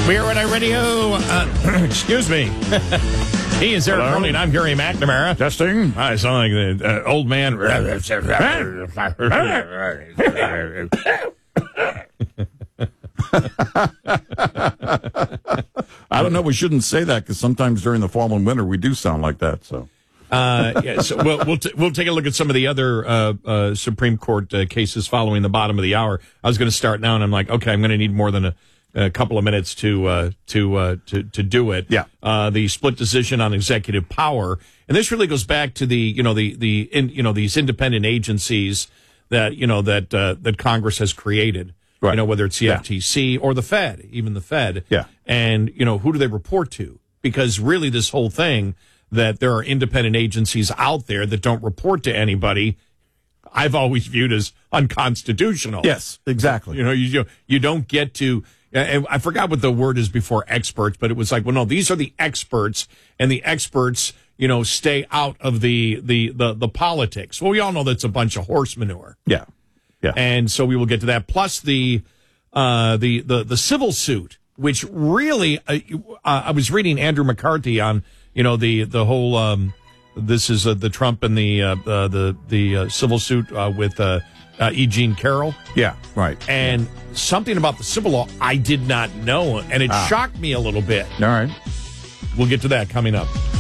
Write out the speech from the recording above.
We are at our radio. Excuse me. He is Eric Crowley, and I'm Gary McNamara. Testing. I sound like the old man. I don't know. We shouldn't say that because sometimes during the fall and winter we do sound like that. So, so we'll take a look at some of the other Supreme Court cases following the bottom of the hour. I was going to start now, and I'm like, okay, I'm going to need more than a couple of minutes to do it. Yeah. The split decision on executive power, and this really goes back to these independent agencies that Congress has created. Right. Whether it's the FTC or the Fed, even the Fed. Yeah. And who do they report to? Because really, this whole thing that there are independent agencies out there that don't report to anybody, I've always viewed as unconstitutional. Yes, exactly. You don't get to. And I forgot what the word is before experts, but it was like, well, no, these are the experts, and the experts, stay out of the politics. Well, we all know that's a bunch of horse manure. Yeah. Yeah. And so we will get to that. Plus the civil suit, which really, I was reading Andrew McCarthy on, the whole, this is the Trump and the civil suit with E. Jean Carroll. Yeah, right. And something about the civil law I did not know, and it shocked me a little bit. All right. We'll get to that coming up.